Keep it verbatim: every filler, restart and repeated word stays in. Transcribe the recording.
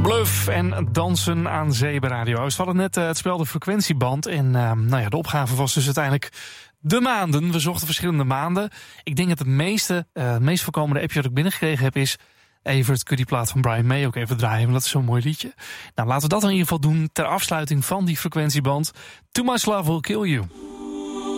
Bluff en dansen aan zee bij Radio Oost. We hadden net uh, het spel de frequentieband. En uh, nou ja, de opgave was dus uiteindelijk de maanden. We zochten verschillende maanden. Ik denk dat het meeste, uh, het meest voorkomende appje dat ik binnengekregen heb is... Evert, kun je die plaat van Brian May ook even draaien? Want dat is zo'n mooi liedje. Nou, laten we dat in ieder geval doen ter afsluiting van die frequentieband. Too Much Love Will Kill You.